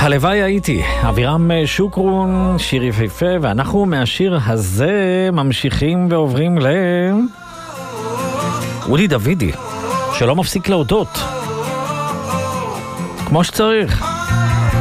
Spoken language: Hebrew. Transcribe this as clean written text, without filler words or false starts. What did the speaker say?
הלוואי הייתי, אבירם שוקרון, שיר יפהפה, ואנחנו מהשיר הזה ממשיכים ועוברים אודי דוידי, שלא מפסיק להודות כמו שצריך.